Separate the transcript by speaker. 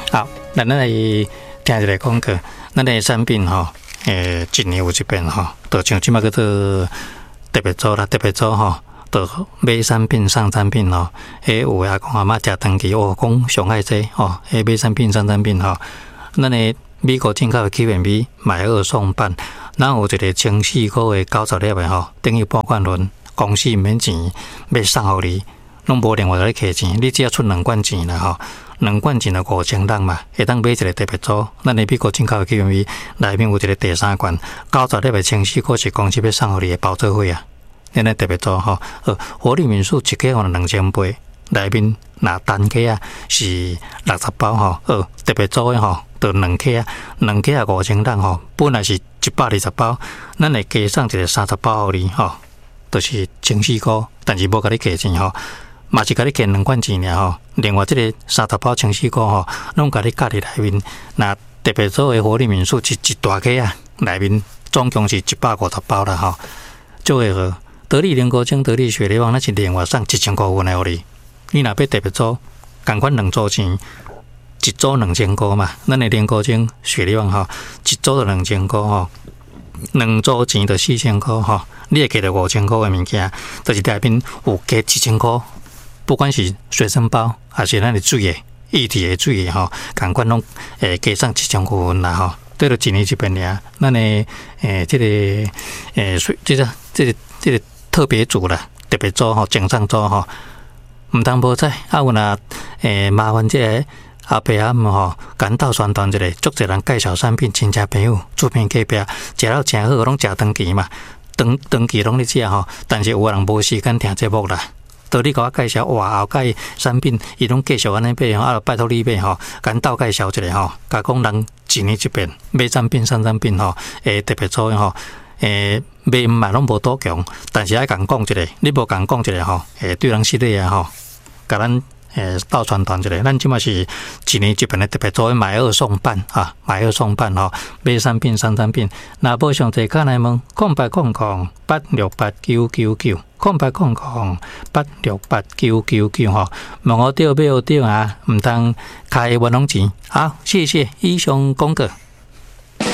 Speaker 1: 好，咱来听一个广告，咱的产品吼，一年有一遍吼，就像即马叫做特别组啦，特别组吼。就买产品上产品吼，有阿公阿嬷食长期哦，讲上爱这吼，买产品上产品吼，咱的美国进口的 Q&B 买2送半，咱有一个清洗股的90粒的吼，等于半罐轮，公司免钱要送互你，拢无另外来客钱，你只要出2罐钱啦吼，2罐钱就5000人嘛，会当买一个特别组，咱的美国进口的 Q&B 内面有一个第3罐90粒的清洗股是公司要送互你的包做伙啊。咱来特别做吼，活力民宿一克换2000杯，内面那单克啊是60包吼，特别做的吼，就2克啊，2克啊5000人吼，本来是120包，咱会加送一个30包互你吼，就是清洗膏，但是无甲你客钱吼，嘛是甲你欠2罐钱尔吼，另外这个30包清洗膏吼，拢甲你加伫内面，那特别做的活力民宿是一大克啊，内面总共是150包啦吼，就会好。得力莲果精、得力雪梨王，那是另外送1000块分的互你。你若要特别组，同款2组钱，一组2000块嘛。咱的莲果精、雪梨王吼，一组就2000块吼，2组钱就4000块吼。你会摕到5000块的物件，就是内面有加1000块，不管是随身包还是咱的水的、液体的水的吼，同款拢加送1000块分啦吼。对了，一年一遍尔，咱的这个特别组啦，特别组吼，精上组吼，唔通无采。有若麻烦这个后壁吼，简单宣传一下，足侪人介绍产品，亲戚朋友、厝边隔壁，食了诚好，拢食长期嘛，长期拢咧食吼。但是有人无时间听节目啦，到你甲我介绍哇，后盖产品，伊拢继续安尼买吼，拜托你买吼，简单介绍一下吼，甲讲人一年一遍买产品、上产品吼，特别组吼。买毋嘛拢无多强，但是爱共讲一下，你无共讲一下吼，对人失礼啊吼，甲咱倒传传一下，咱即马是一年一遍的特别做买2送半啊，买2送半吼，买产品上产品，若无详细看来问，0800868999，0800868999吼，问我对买有对啊，毋通开冤枉钱。好，谢谢以上广告。